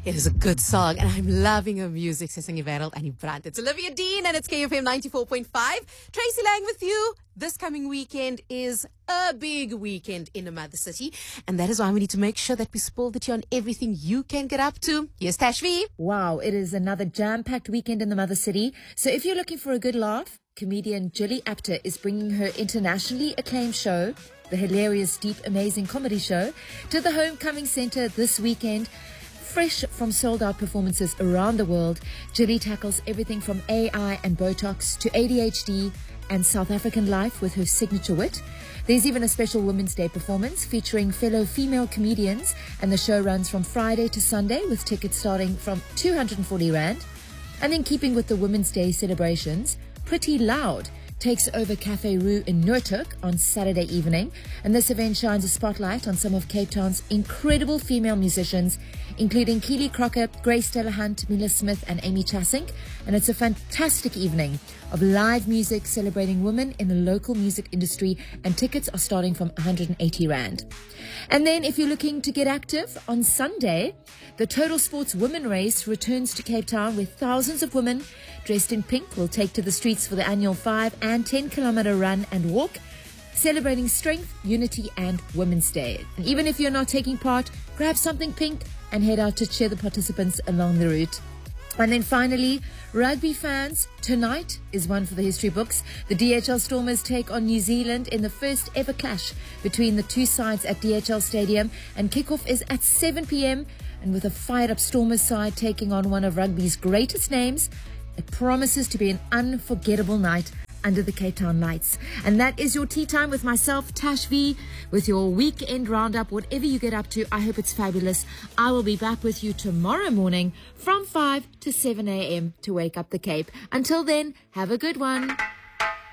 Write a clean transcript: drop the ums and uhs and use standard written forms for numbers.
It is a good song, and I'm loving her music. Sy sing wêreld aan die brand. It's Olivia Dean, and it's KFM 94.5. Tracy Lang with you. This coming weekend is a big weekend in the mother city, and that is why we need to make sure that we spoil the tea on everything you can get up to. Here's Tashvi. Wow, it is another jam-packed weekend in the mother city. So if you're looking for a good laugh, comedian Julie Apter is bringing her internationally acclaimed show, the hilarious, deep, amazing comedy show, to the Homecoming Centre this weekend. Fresh from sold-out performances around the world, Julie tackles everything from AI and Botox to ADHD and South African life with her signature wit. There's even a special Women's Day performance featuring fellow female comedians, and the show runs from Friday to Sunday with tickets starting from 240 Rand. And then keeping with the Women's Day celebrations, Pretty Loud takes over Cafe Roo in Noordhoek on Saturday evening, and this event shines a spotlight on some of Cape Town's incredible female musicians, including Keely Crocker, Grace Delahunt, Mila Smith and Amy Chasink, and it's a fantastic evening of live music celebrating women in the local music industry, and tickets are starting from 180 Rand. And then if you're looking to get active, on Sunday, the Total Sports Women Race returns to Cape Town, where thousands of women dressed in pink will take to the streets for the annual 5 and 10 kilometer run and walk, celebrating strength, unity and Women's Day. And even if you're not taking part, grab something pink and head out to cheer the participants along the route. And then finally, rugby fans, tonight is one for the history books. The DHL Stormers take on New Zealand in the first ever clash between the two sides at DHL Stadium, and kickoff is at 7 p.m. And with a fired-up Stormers side taking on one of rugby's greatest names, it promises to be an unforgettable night under the Cape Town lights. And that is your tea time with myself, Tash V, with your weekend roundup. Whatever you get up to, I hope it's fabulous. I will be back with you tomorrow morning from 5 to 7 a.m. to wake up the Cape. Until then, have a good one.